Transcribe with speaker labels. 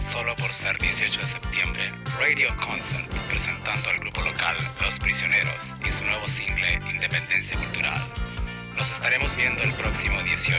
Speaker 1: solo por ser 18 de septiembre, Radio Consent, presentando al grupo local Los Prisioneros y su nuevo single Independencia Cultural. Nos estaremos viendo el próximo 18